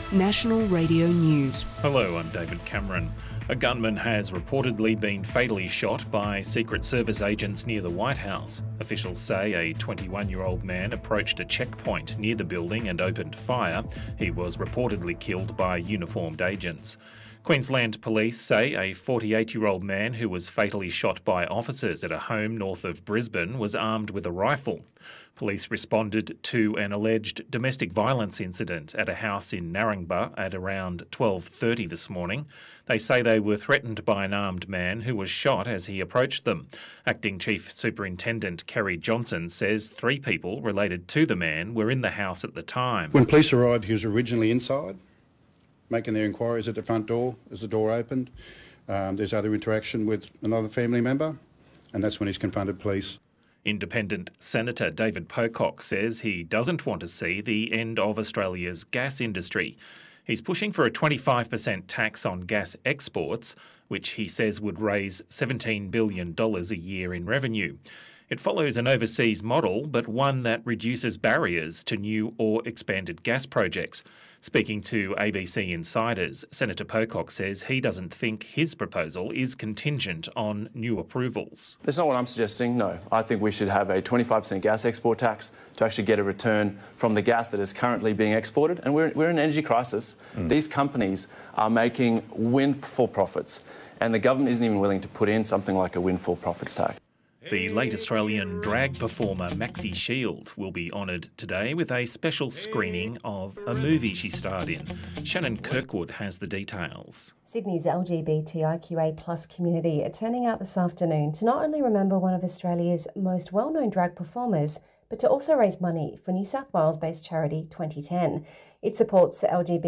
National Radio News. Hello, I'm David Cameron. A gunman has reportedly been fatally shot by Secret Service agents near the White House. Officials say a 21-year-old man approached a checkpoint near the building and opened fire. He was reportedly killed by uniformed agents. Queensland Police say a 48-year-old man who was fatally shot by officers at a home north of Brisbane was armed with a rifle. Police responded to an alleged domestic violence incident at a house in Narangba at around 12:30 this morning. They say they were threatened by an armed man who was shot as he approached them. Acting Chief Superintendent Kerry Johnson says 3 people related to the man were in the house at the time. When police arrived, he was originally inside, making their inquiries at the front door as the door opened. There's other interaction with another family member, and that's when he's confronted police. Independent Senator David Pocock says he doesn't want to see the end of Australia's gas industry. He's pushing for a 25% tax on gas exports, which he says would raise $17 billion a year in revenue. It follows an overseas model, but one that reduces barriers to new or expanded gas projects. Speaking to ABC Insiders, Senator Pocock says he doesn't think his proposal is contingent on new approvals. That's not what I'm suggesting, no. I think we should have a 25% gas export tax to actually get a return from the gas that is currently being exported. And we're in an energy crisis. These companies are making windfall profits, and the government isn't even willing to put in something like a windfall profits tax. The late Australian drag performer Maxi Shield will be honoured today with a special screening of a movie she starred in. Shannon Kirkwood has the details. Sydney's LGBTIQA+ community are turning out this afternoon to not only remember one of Australia's most well-known drag performers, but to also raise money for New South Wales-based charity 2010. It supports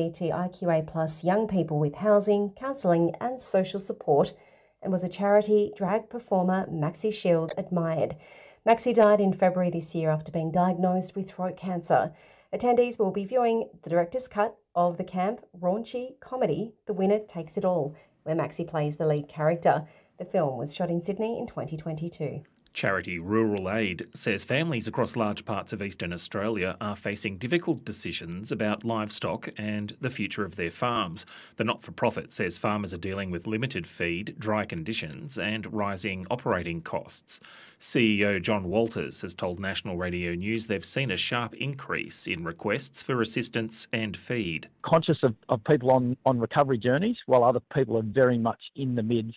LGBTIQA+ young people with housing, counselling and social support, and was a charity drag performer Maxi Shield admired. Maxi died in February this year after being diagnosed with throat cancer. Attendees will be viewing the director's cut of the camp raunchy comedy The Winner Takes It All, where Maxi plays the lead character. The film was shot in Sydney in 2022. Charity Rural Aid says families across large parts of eastern Australia are facing difficult decisions about livestock and the future of their farms. The not-for-profit says farmers are dealing with limited feed, dry conditions and rising operating costs. CEO John Walters has told National Radio News they've seen a sharp increase in requests for assistance and feed. Conscious of people on recovery journeys, while other people are very much in the midst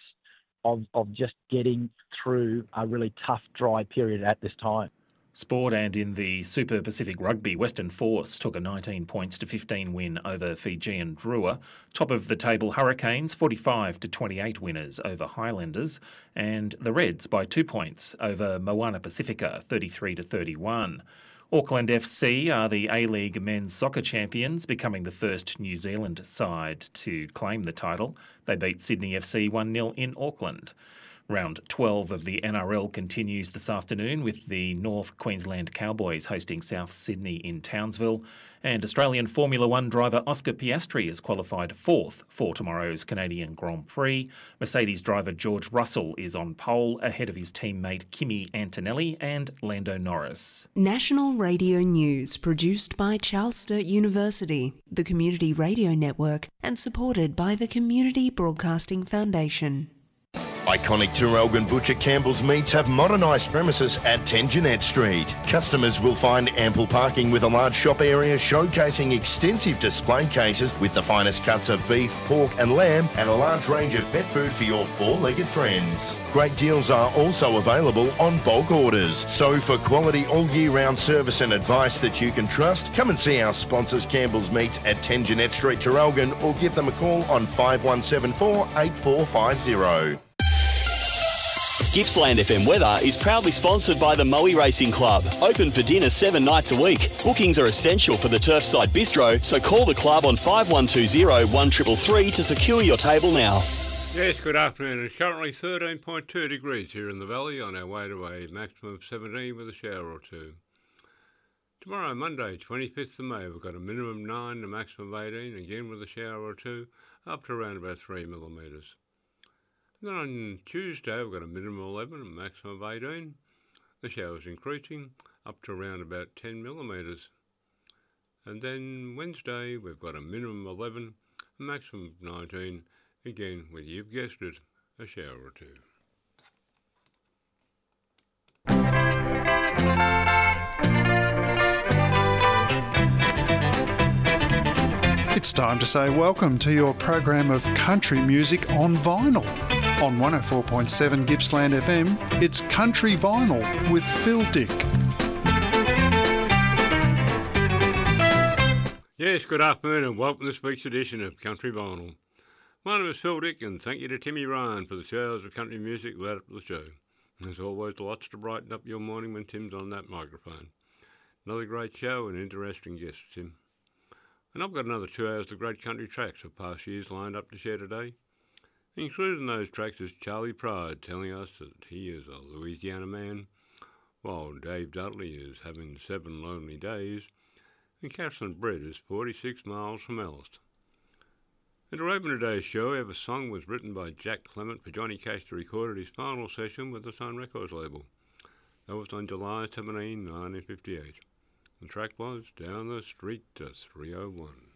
of just getting through a really tough, dry period at this time. Sport, and in the Super Pacific Rugby, Western Force took a 19 points to 15 win over Fijian Drua. Top of the table Hurricanes 45 to 28 winners over Highlanders, and the Reds by 2 points over Moana Pacifica 33 to 31. Auckland FC are the A-League men's soccer champions, becoming the first New Zealand side to claim the title. They beat Sydney FC 1-0 in Auckland. Round 12 of the NRL continues this afternoon with the North Queensland Cowboys hosting South Sydney in Townsville. And Australian Formula One driver Oscar Piastri is qualified 4th for tomorrow's Canadian Grand Prix. Mercedes driver George Russell is on pole ahead of his teammate Kimi Antonelli and Lando Norris. National Radio News, produced by Charles Sturt University, the Community Radio Network, and supported by the Community Broadcasting Foundation. Iconic Traralgon Butcher Campbell's Meats have modernised premises at 10 Jeanette Street. Customers will find ample parking with a large shop area showcasing extensive display cases with the finest cuts of beef, pork and lamb and a large range of pet food for your four-legged friends. Great deals are also available on bulk orders. So for quality all-year-round service and advice that you can trust, come and see our sponsors Campbell's Meats at 10 Jeanette Street, Traralgon, or give them a call on 5174 8450. Gippsland FM Weather is proudly sponsored by the Moe Racing Club. Open for dinner 7 nights a week. Bookings are essential for the Turfside Bistro, so call the club on 5120 1333 to secure your table now. Yes, good afternoon. It's currently 13.2 degrees here in the valley, on our way to a maximum of 17 with a shower or two. Tomorrow, Monday, 25th of May, we've got a minimum 9 and a maximum of 18, again with a shower or two, up to around about 3 millimetres. Then on Tuesday, we've got a minimum of 11 and a maximum of 18. The showers increasing up to around about 10 millimetres. And then Wednesday, we've got a minimum of 11, a maximum of 19, again with, you've guessed it, a shower or two. It's time to say welcome to your program of country music on vinyl. On 104.7 Gippsland FM, it's Country Vinyl with Phil Dick. Yes, good afternoon and welcome to this week's edition of Country Vinyl. My name is Phil Dick and thank you to Timmy Ryan for the 2 hours of country music led up to the show. There's always lots to brighten up your morning when Tim's on that microphone. Another great show and interesting guests, Tim. And I've got another 2 hours of great country tracks of past years lined up to share today. Included in those tracks is Charlie Pride telling us that he is a Louisiana man, while Dave Dudley is having 7 lonely days, and Catherine Brett is 46 miles from Elst. And to open today's show, our song was written by Jack Clement for Johnny Cash to record his final session with the Sun Records label. That was on July 17, 1958. The track was Down the Street to 301.